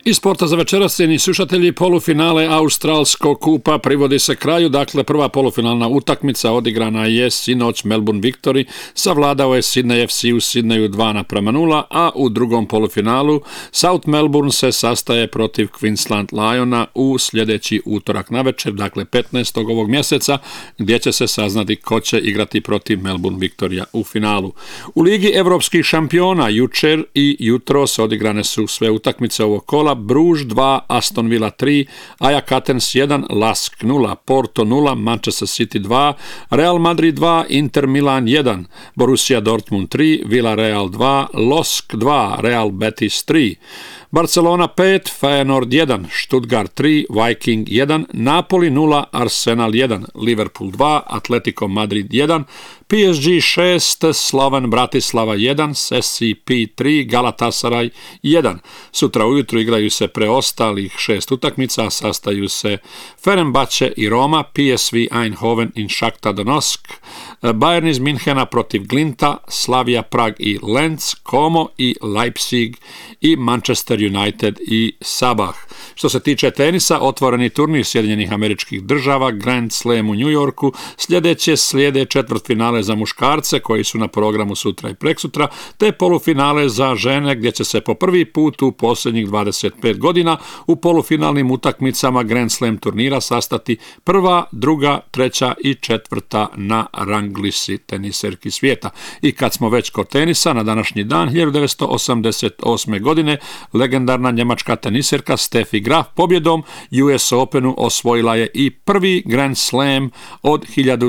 Iz sporta za večeras, cijenjeni slušatelji, polufinale Australskog kupa privodi se kraju. Dakle, prva polufinalna utakmica odigrana je sinoć. Melbourne Victory savladao je Sydney FC u Sydneyu 2:0, a u drugom polufinalu South Melbourne se sastaje protiv Queensland Liona u sljedeći utorak navečer, dakle 15. ovog mjeseca, gdje će se saznati ko će igrati protiv Melbourne Victorya u finalu. U Ligi evropskih šampiona jučer i jutros odigrane su sve utakmice ovog kola. Bruges 2, Aston Villa 3, Ajax Athens 1, Lask 0, Porto 0, Manchester City 2, Real Madrid 2, Inter Milan 1, Borussia Dortmund 3, Villarreal 2, Losk 2, Real Betis 3, Barcelona 5, Feyenoord 1, Stuttgart 3, Viking 1, Napoli 0, Arsenal 1, Liverpool 2, Atletico Madrid 1, PSG 6, Slovan Bratislava 1, SCP 3, Galatasaray 1. Sutra ujutru igraju se preostalih 6 utakmica, sastaju se Fenerbahce i Roma, PSV Eindhoven i Shakhtar Donetsk, Bayern iz Minhena protiv Glinta, Slavia Prag i Lenz, Como i Leipzig i Manchester United i Sabah. Što se tiče tenisa, otvoreni turnir Sjedinjenih Američkih Država, Grand Slam u New Yorku, slijede četvrtfinale za muškarce koji su na programu sutra i preksutra, te polufinale za žene gdje će se po prvi put u posljednjih 25 godina u polufinalnim utakmicama Grand Slam turnira sastati prva, druga, treća i četvrta na rang listi teniserki svijeta. I kad smo već kod tenisa, na današnji dan 1988. godine legendarna njemačka teniserka Steffi Graf pobjedom US Openu osvojila je i prvi Grand Slam od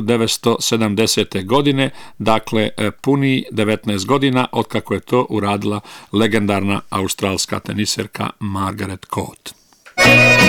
1970. godine, dakle puni 19 godina od kako je to uradila legendarna australska teniserka Margaret Court.